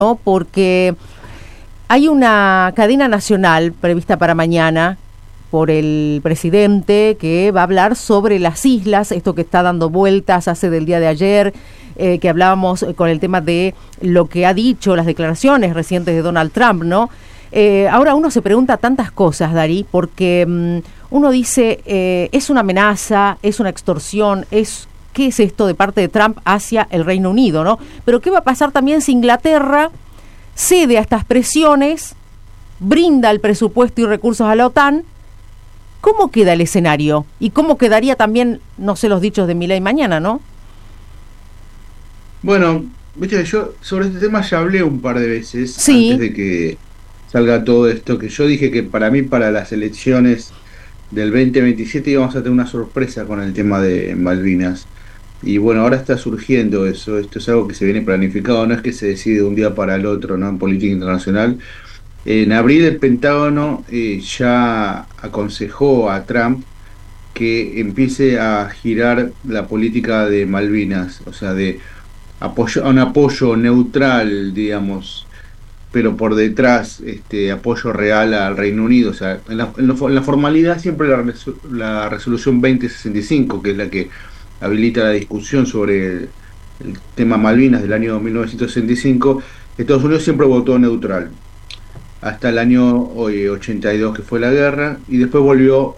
¿no? Porque hay una cadena nacional prevista para mañana por el presidente que va a hablar sobre las islas, esto que está dando vueltas hace del día de ayer, que hablábamos con el tema de lo que ha dicho, las declaraciones recientes de Donald Trump, ¿no? Ahora uno se pregunta tantas cosas, Darí, porque uno dice, ¿es una amenaza? ¿Es una extorsión? ¿Qué es esto de parte de Trump hacia el Reino Unido, no? Pero ¿qué va a pasar también si Inglaterra cede a estas presiones, brinda el presupuesto y recursos a la OTAN? ¿Cómo queda el escenario? ¿Y cómo quedaría también, no sé, los dichos de Milei mañana, no? Bueno, viste, yo sobre este tema ya hablé un par de veces Sí. antes de que salga todo esto, que yo dije que para mí, para las elecciones del 2027 íbamos a tener una sorpresa con el tema de Malvinas. Y bueno, ahora está surgiendo eso, esto es algo que se viene planificado, no es que se decide de un día para el otro, ¿no? En política internacional. En abril el Pentágono ya aconsejó a Trump que empiece a girar la política de Malvinas, o sea, de apoyo, a un apoyo neutral, digamos, pero por detrás apoyo real al Reino Unido. O sea, en la formalidad siempre la resolución 2065, que es la que habilita la discusión sobre el tema Malvinas del año 1965, Estados Unidos siempre votó neutral hasta el año 82, que fue la guerra, y después volvió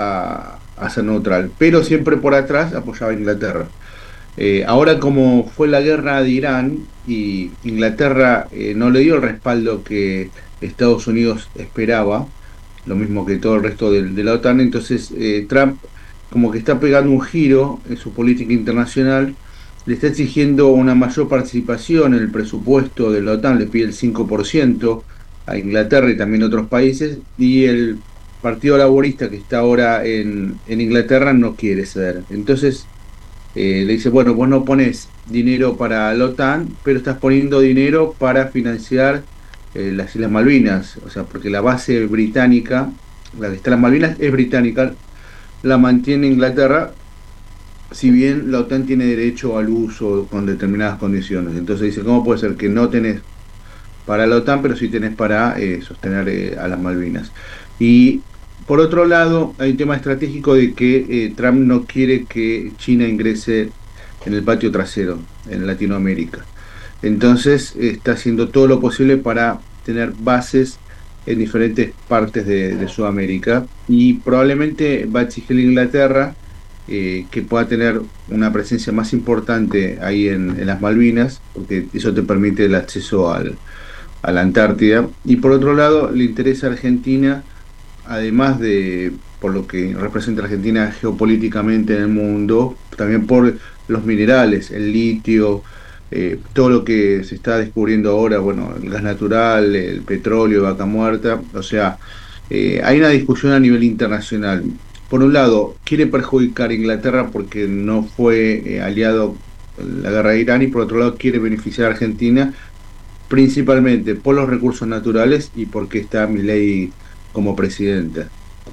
a ser neutral, pero siempre por atrás apoyaba a Inglaterra. Ahora, como fue la guerra de Irán y Inglaterra no le dio el respaldo que Estados Unidos esperaba, lo mismo que todo el resto de la OTAN, entonces Trump como que está pegando un giro en su política internacional, le está exigiendo una mayor participación en el presupuesto de la OTAN, le pide el 5% a Inglaterra y también a otros países, y el Partido Laborista, que está ahora en Inglaterra, no quiere ceder. Entonces le dice, bueno, vos no pones dinero para la OTAN, pero estás poniendo dinero para financiar las Islas Malvinas, o sea, porque la base británica, la que está en las Malvinas, es británica, la mantiene Inglaterra, si bien la OTAN tiene derecho al uso con determinadas condiciones. Entonces dice, ¿cómo puede ser que no tenés para la OTAN, pero sí tenés para sostener a las Malvinas? Y por otro lado, hay un tema estratégico de que Trump no quiere que China ingrese en el patio trasero en Latinoamérica. Entonces está haciendo todo lo posible para tener bases en diferentes partes de Sudamérica, y probablemente va a exigir a Inglaterra que pueda tener una presencia más importante ahí en las Malvinas, porque eso te permite el acceso a la Antártida. Y por otro lado, le interesa a Argentina, además de por lo que representa Argentina geopolíticamente en el mundo, también por los minerales, el litio, todo lo que se está descubriendo ahora, bueno, el gas natural, el petróleo, vaca muerta. O sea, hay una discusión a nivel internacional. Por un lado, quiere perjudicar a Inglaterra porque no fue aliado en la guerra de Irán, y por otro lado quiere beneficiar a Argentina principalmente por los recursos naturales y porque está Milei como presidenta.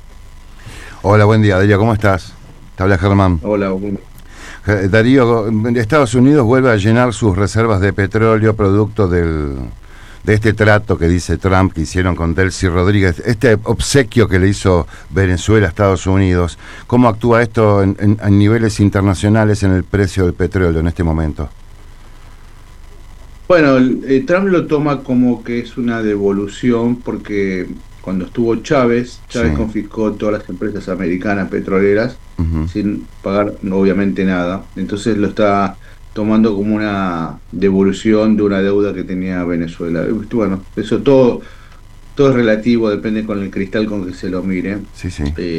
Hola, buen día, Darío, ¿cómo estás? Te habla Germán. Hola. Darío, Estados Unidos vuelve a llenar sus reservas de petróleo producto de este trato que dice Trump que hicieron con Delcy Rodríguez, este obsequio que le hizo Venezuela a Estados Unidos. ¿Cómo actúa esto en niveles internacionales en el precio del petróleo en este momento? Bueno, Trump lo toma como que es una devolución, porque cuando estuvo Chávez Sí. confiscó todas las empresas americanas petroleras sin pagar obviamente nada. Entonces lo está tomando como una devolución de una deuda que tenía Venezuela. Bueno, eso todo es relativo, depende con el cristal con que se lo mire. Sí.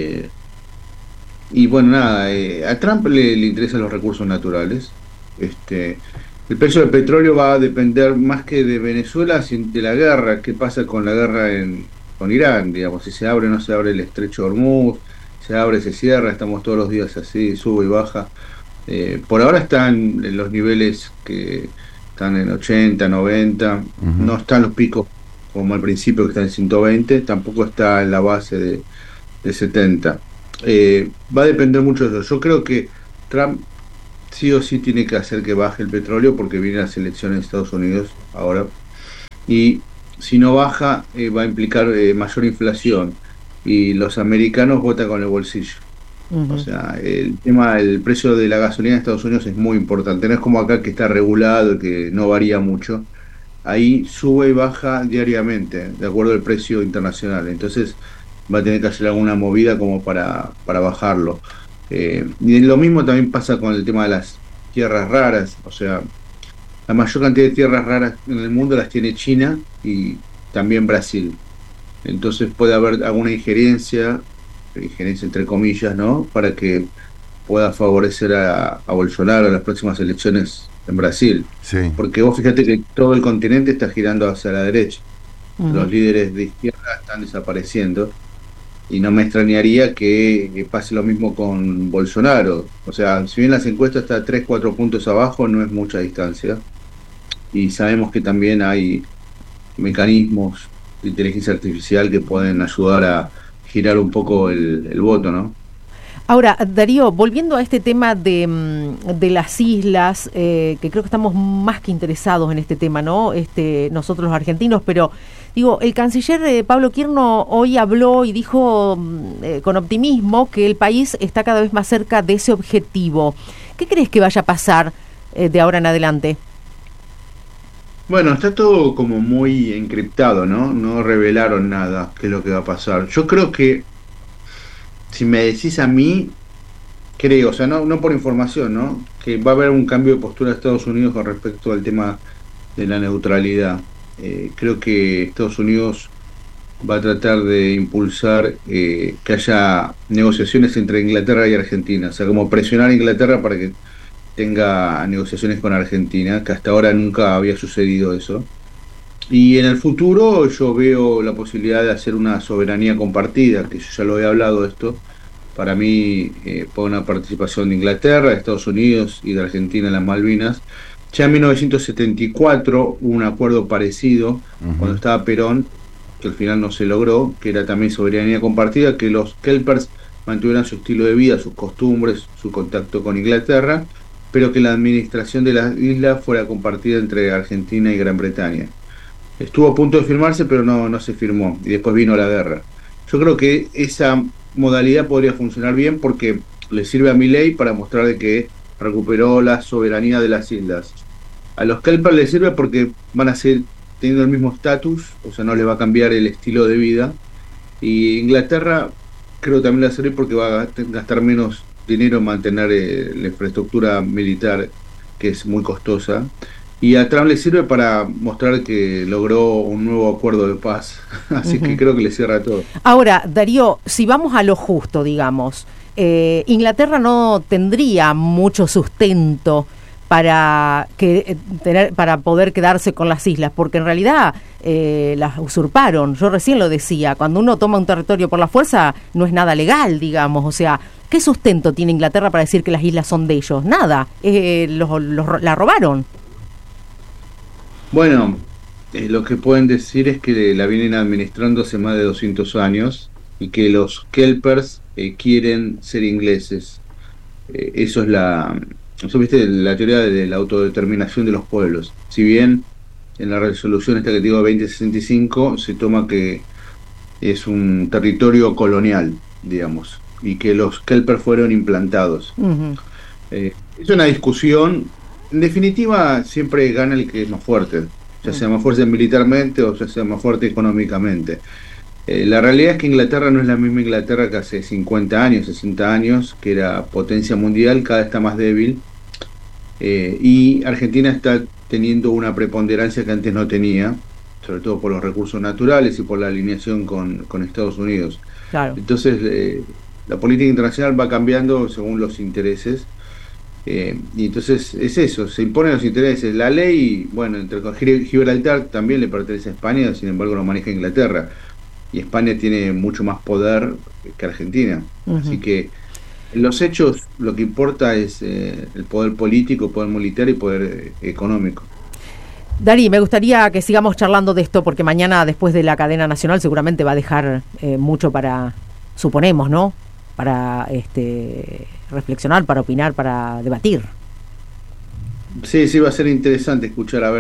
Y bueno, nada, a Trump le interesan los recursos naturales. El precio del petróleo va a depender más que de Venezuela, de la guerra. ¿Qué pasa con la guerra con Irán? Digamos, si se abre o no se abre el estrecho de Hormuz, se abre, se cierra, estamos todos los días así, sube y baja. Por ahora están en los niveles que están en 80, 90, no están los picos como al principio que están en 120, tampoco está en la base de 70. Va a depender mucho de eso. Yo creo que Trump sí o sí tiene que hacer que baje el petróleo porque vienen las elecciones en Estados Unidos ahora. y si no baja va a implicar mayor inflación, y los americanos votan con el bolsillo. O sea, el tema del precio de la gasolina en Estados Unidos es muy importante, no es como acá que está regulado y que no varía mucho. Ahí sube y baja diariamente, de acuerdo al precio internacional. Entonces va a tener que hacer alguna movida como para bajarlo. Y lo mismo también pasa con el tema de las tierras raras. O sea, la mayor cantidad de tierras raras en el mundo las tiene China y también Brasil. Entonces puede haber alguna injerencia entre comillas, ¿no? Para que pueda favorecer a Bolsonaro en las próximas elecciones en Brasil. Sí. Porque vos fíjate que todo el continente está girando hacia la derecha. Los líderes de izquierda están desapareciendo y no me extrañaría que pase lo mismo con Bolsonaro. O sea, si bien las encuestas están 3-4 puntos abajo, no es mucha distancia. Y sabemos que también hay mecanismos de inteligencia artificial que pueden ayudar a girar un poco el voto, ¿no? Ahora, Darío, volviendo a este tema de las islas, que creo que estamos más que interesados en este tema, ¿no? Nosotros los argentinos, pero digo, el canciller Pablo Quirno hoy habló y dijo con optimismo que el país está cada vez más cerca de ese objetivo. ¿Qué crees que vaya a pasar de ahora en adelante? Bueno, está todo como muy encriptado, ¿no? No revelaron nada, qué es lo que va a pasar. Yo creo que, si me decís a mí, creo, o sea, no por información, ¿no? Que va a haber un cambio de postura de Estados Unidos con respecto al tema de la neutralidad. Creo que Estados Unidos va a tratar de impulsar que haya negociaciones entre Inglaterra y Argentina, o sea, como presionar a Inglaterra para que tenga negociaciones con Argentina, que hasta ahora nunca había sucedido eso. Y en el futuro yo veo la posibilidad de hacer una soberanía compartida, que yo ya lo he hablado esto. Para mí, por una participación de Inglaterra, de Estados Unidos y de Argentina en las Malvinas. Ya en 1974 hubo un acuerdo parecido, cuando estaba Perón, que al final no se logró, que era también soberanía compartida, que los kelpers mantuvieran su estilo de vida, sus costumbres, su contacto con Inglaterra, pero que la administración de las islas fuera compartida entre Argentina y Gran Bretaña. Estuvo a punto de firmarse, pero no se firmó, y después vino la guerra. Yo creo que esa modalidad podría funcionar bien porque le sirve a Milei para mostrar de que recuperó la soberanía de las islas. A los kelpers les sirve porque van a seguir teniendo el mismo estatus, o sea, no les va a cambiar el estilo de vida. Y Inglaterra creo que también le va a servir porque va a gastar menos dinero en mantener la infraestructura militar, que es muy costosa. Y a Trump le sirve para mostrar que logró un nuevo acuerdo de paz. Así que creo que le cierra todo. Ahora, Darío, si vamos a lo justo, digamos, Inglaterra no tendría mucho sustento para poder quedarse con las islas, porque en realidad las usurparon. Yo recién lo decía, cuando uno toma un territorio por la fuerza no es nada legal, digamos. O sea, ¿qué sustento tiene Inglaterra para decir que las islas son de ellos? Nada, la robaron. Bueno, lo que pueden decir es que la vienen administrando hace más de 200 años y que los kelpers quieren ser ingleses. Eso es ¿viste? La teoría de la autodeterminación de los pueblos. Si bien en la resolución esta que te digo 2065 se toma que es un territorio colonial, digamos, y que los kelpers fueron implantados. Es una discusión. En definitiva, siempre gana el que es más fuerte, ya sea más fuerte militarmente o ya sea más fuerte económicamente. La realidad es que Inglaterra no es la misma Inglaterra que hace 50 años, 60 años, que era potencia mundial, cada vez está más débil. Y Argentina está teniendo una preponderancia que antes no tenía, sobre todo por los recursos naturales y por la alineación con Estados Unidos. Claro. Entonces, la política internacional va cambiando según los intereses. Y entonces es eso, se imponen los intereses. La ley, bueno, entre Gibraltar también le pertenece a España, sin embargo lo maneja Inglaterra, y España tiene mucho más poder que Argentina. Así que en los hechos lo que importa es el poder político, poder militar y poder económico. Darí, me gustaría que sigamos charlando de esto, porque mañana, después de la cadena nacional, seguramente va a dejar mucho para, suponemos, ¿no?, para reflexionar, para opinar, para debatir. Sí, va a ser interesante escuchar a ver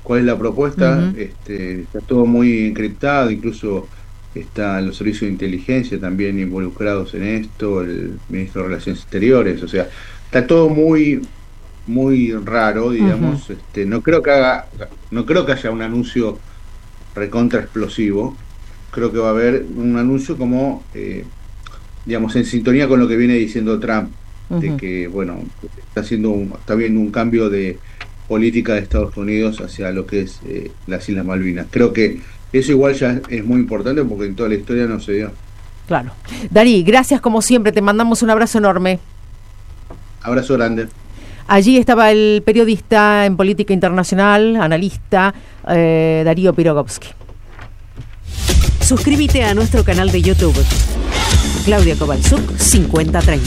cuál es la propuesta. Está todo muy encriptado, incluso están los servicios de inteligencia también involucrados en esto, el ministro de Relaciones Exteriores, o sea, está todo muy muy raro, digamos. No creo que haya un anuncio recontra explosivo. Creo que va a haber un anuncio como digamos, en sintonía con lo que viene diciendo Trump, de que, bueno, está viendo un cambio de política de Estados Unidos hacia lo que es las Islas Malvinas. Creo que eso igual ya es muy importante porque en toda la historia no se dio. Claro. Darí, gracias como siempre, te mandamos un abrazo enorme. Abrazo grande. Allí estaba el periodista en política internacional, analista, Darío Pirogovsky. Suscríbete a nuestro canal de YouTube. Claudia Kowalczuk 5030.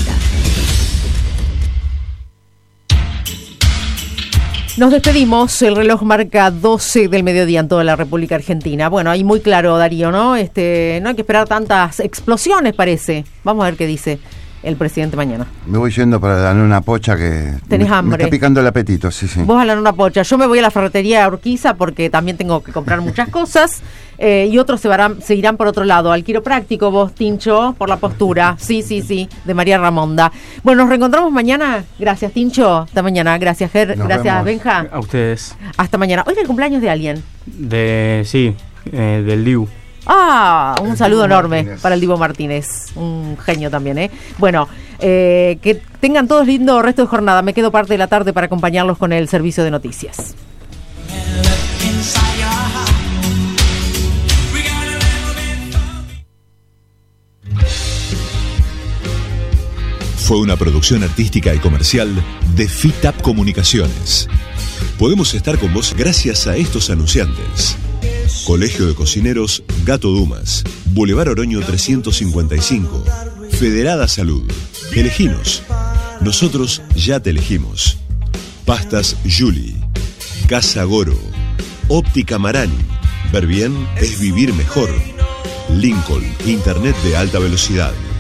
Nos despedimos, el reloj marca 12 del mediodía en toda la República Argentina. Bueno, ahí muy claro, Darío, ¿no? No hay que esperar tantas explosiones, parece. Vamos a ver qué dice el presidente mañana. Me voy yendo para darle una pocha que... ¿Tenés hambre? Me está picando el apetito, sí. Vos a la una pocha. Yo me voy a la ferretería de Urquiza porque también tengo que comprar muchas cosas. Y otros se irán por otro lado. Al quiropráctico, vos, Tincho, por la postura. Sí, de María Ramonda. Bueno, nos reencontramos mañana. Gracias, Tincho. Hasta mañana. Gracias, Ger. Nos Gracias, vemos. Benja. A ustedes. Hasta mañana. Hoy es el cumpleaños de alguien. Del Dibu. Un saludo enorme Martínez. para el Divo Martínez, un genio también, ¿eh? Bueno, que tengan todos lindo resto de jornada. Me quedo parte de la tarde para acompañarlos con el servicio de noticias. Fue una producción artística y comercial de FITAP Comunicaciones. Podemos estar con vos gracias a estos anunciantes. Colegio de Cocineros Gato Dumas, Boulevard Oroño 355, Federada Salud. Eleginos. Nosotros ya te elegimos. Pastas Julie, Casa Goro, Óptica Marani. Ver bien es vivir mejor. Lincoln, Internet de alta velocidad.